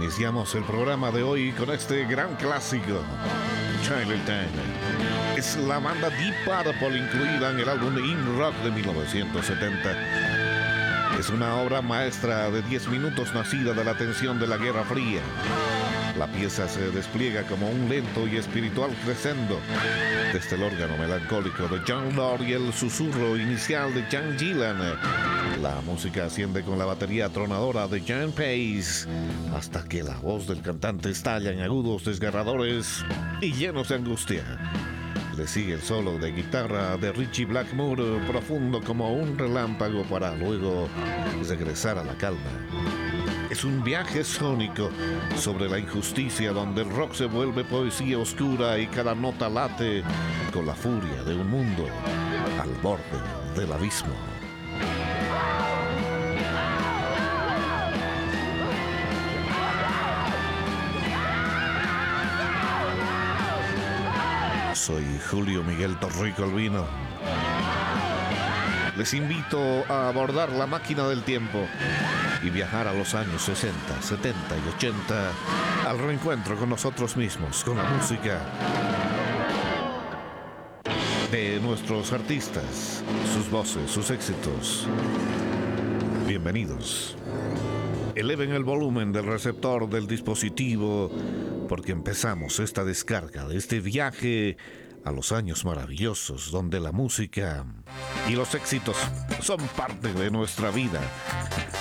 Iniciamos el programa de hoy con este gran clásico, Chinatown. Es la banda Deep Purple incluida en el álbum de In Rock de 1970. Es una obra maestra de 10 minutos nacida de la tensión de la Guerra Fría. La pieza se despliega como un lento y espiritual crescendo desde el órgano melancólico de John Lord y el susurro inicial de Jan Gillan. La música asciende con la batería tronadora de Jan Pace hasta que la voz del cantante estalla en agudos desgarradores y llenos de angustia. Le sigue el solo de guitarra de Ritchie Blackmore, profundo como un relámpago para luego regresar a la calma. Es un viaje sónico sobre la injusticia donde el rock se vuelve poesía oscura y cada nota late con la furia de un mundo al borde del abismo. Soy Julio Miguel Torrico Albino. Les invito a abordar la máquina del tiempo y viajar a los años 60, 70 y 80 al reencuentro con nosotros mismos, con la música de nuestros artistas, sus voces, sus éxitos. Bienvenidos. Eleven el volumen del receptor del dispositivo porque empezamos esta descarga de este viaje a los años maravillosos donde la música y los éxitos son parte de nuestra vida.